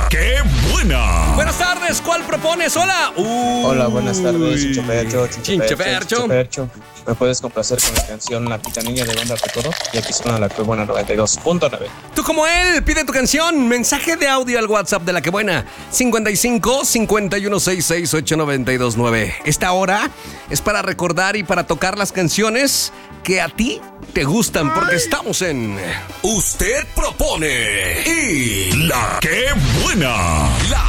¡Qué buena! Buenas tardes, ¿cuál propones? Hola. Hola, buenas tardes, Chinche Fercho. ¿Me puedes complacer con la canción La Pitanilla de Banda Recodo? Y aquí suena la Que Buena 92.9. Tú como él, pide tu canción. Mensaje de audio al WhatsApp de La Que Buena. 55 5166 8929. Esta hora es para recordar y para tocar las canciones que a ti te gustan, porque estamos en Usted propone y La Que Buena. La